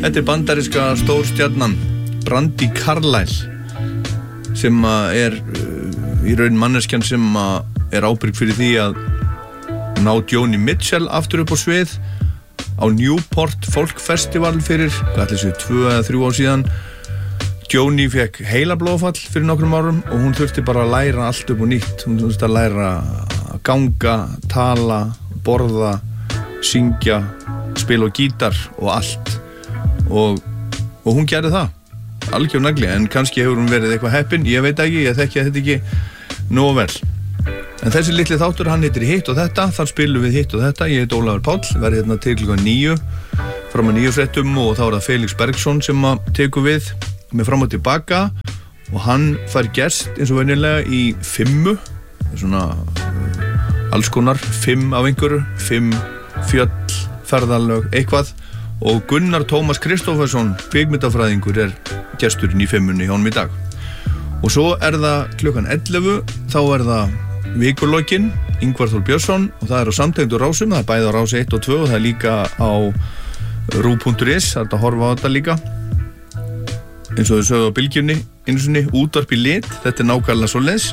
Þetta bandaríska stórstjarnan Brandi Carlile sem í raun manneskjan sem ábyrg fyrir því að ná Joni Mitchell aftur upp á svið á Newport Folk Festival fyrir 2 eða 3 ár síðan. Joni fekk heilablóðfall fyrir nokkrum árum og hún þurfti bara að læra allt upp á nýtt. Hún þurfti að læra að ganga, tala, borða, syngja, spila á gítar og allt. Og hún gerði það, algjör nagli, en kannski hefur hún verið eitthvað heppin, ég veit ekki, ég þekki þetta ekki nógu vel. En þessi litli þáttur, hann heitir Hitt og þetta, þar spilum við Hitt og þetta, ég heit Ólafur Páll, verði hérna til klukkan 9, fram að 9 fréttum og þá það Felix Bergsson sem tekur við með fram og tilbaka og hann fær gest eins og venjulega í 5, svona alls konar, 5 af einhverju, 5 fjöll, ferðalög, eitthvað. Og Gunnar Tómas Kristófersson, kvikmyndafræðingur, gesturinn í 5-unni hjá honum í dag. Og svo það klukkan 11, þá það vikulokkin, Ingvar Þór Björnsson, og það á samtengdu rásum, það bæði á rás 1 og 2 og það líka á ru.is, það að horfa á þetta líka. Eins og þau sögðu á bylgjunni, einu sinni, útvarp í lit, þetta nákvæmlega svoleiðis.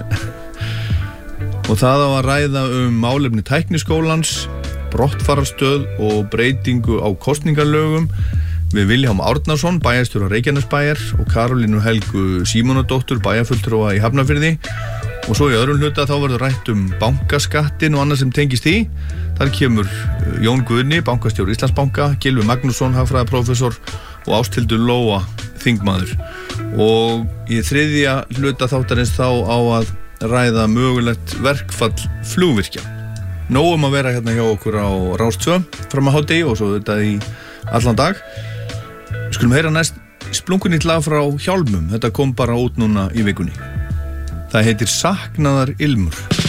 Og það á að ræða málefni tækniskólans, brottfararstöð og breytingu á kosningalögum við Vilhjálm Árnason, bæjarstjóra Reykjanesbæjar og Karolínu Helgu Símonardóttur, bæjarfulltrúa í Hafnarfirði. Og svo í öðrum hluta þá verður rætt bankaskattin og annað sem tengist því. Þar kemur Jón Guðni, bankastjóri Íslandsbanka, Gylfi Magnússon, hagfræðiprófessor og Ásthildur Lóa, þingmaður. Og í þriðja hluta þáttarins þá á að ræða mögulegt verkfall flugvirkja. Nóg að vera hérna hjá okkur á Rás 2 fram að hádegi og svo þetta í allan dag. Við skulum heyra næst splunkunýtt lag frá Hjálmum. Þetta kom bara út núna í vikunni. Það heitir Saknaðar ilmur.